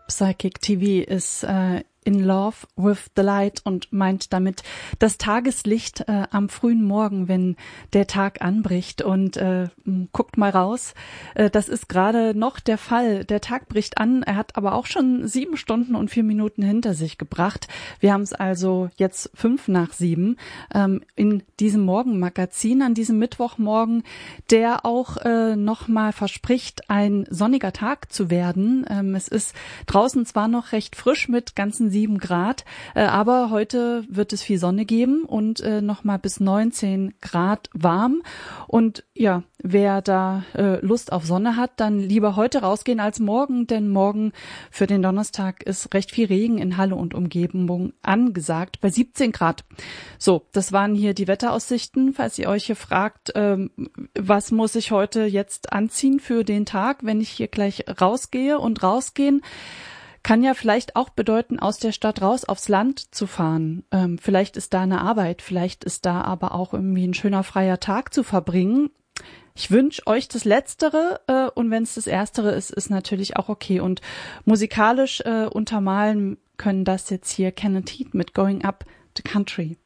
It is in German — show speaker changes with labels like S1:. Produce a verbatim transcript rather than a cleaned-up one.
S1: Psychic T V is uh, in love with the light und meint damit das Tageslicht äh, am frühen Morgen, wenn der Tag anbricht. Und äh, guckt mal raus, äh, das ist gerade noch der Fall. Der Tag bricht an, er hat aber auch schon sieben Stunden und vier Minuten hinter sich gebracht. Wir haben es also jetzt fünf nach sieben ähm, in diesem Morgenmagazin, an diesem Mittwochmorgen, der auch äh, nochmal verspricht, ein sonniger Tag zu werden. Ähm, es ist draußen zwar noch recht frisch mit ganzen sieben Grad, äh, aber heute wird es viel Sonne geben und äh, nochmal bis neunzehn Grad warm. Und ja, wer da äh, Lust auf Sonne hat, dann lieber heute rausgehen als morgen, denn morgen für den Donnerstag ist recht viel Regen in Halle und Umgebung angesagt bei siebzehn Grad. So, das waren hier die Wetteraussichten. Falls ihr euch hier fragt, ähm, was muss ich heute jetzt anziehen für den Tag, wenn ich hier gleich rausgehe und rausgehen, kann ja vielleicht auch bedeuten, aus der Stadt raus aufs Land zu fahren. Ähm, vielleicht ist da eine Arbeit, vielleicht ist da aber auch irgendwie ein schöner freier Tag zu verbringen. Ich wünsche euch das Letztere äh, und wenn es das Erstere ist, ist natürlich auch okay. Und musikalisch äh, untermalen können das jetzt hier Kenneth Heat mit Going Up the Country.